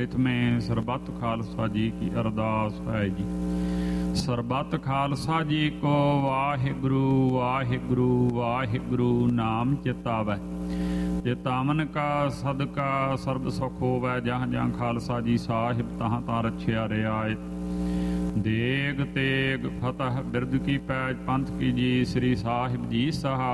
ਪ੍ਰਿਥਮੇ ਸਰਬੱਤ ਖਾਲਸਾ ਜੀ ਕੀ ਅਰਦਾਸ ਹੈ ਜੀ। ਸਰਬੱਤ ਖਾਲਸਾ ਜੀ ਕੋ ਵਾਹਿਗੁਰੂ ਵਾਹਿਗੁਰੂ ਵਾਹਿਗੁਰੂ ਨਾਮ ਚਿਤਾਵੈ। ਚਿਤਾਵਨ ਕਾ ਸਦਕਾ ਸਰਬ ਸੁਖ ਹੋਵੈ। ਜਹਾਂ ਜਹਾਂ ਖਾਲਸਾ ਜੀ ਸਾਹਿਬ ਤਹਾਂ ਤਾਂ ਰਛਿਆ ਰਿਆਇਤ। ਦੇਗ ਤੇਗ ਫਤਹ ਬਿਰਦ ਕੀ ਪੈਜ ਪੰਥ ਕੀ ਜੀ। ਸ੍ਰੀ ਸਾਹਿਬ ਜੀ ਸਹਾ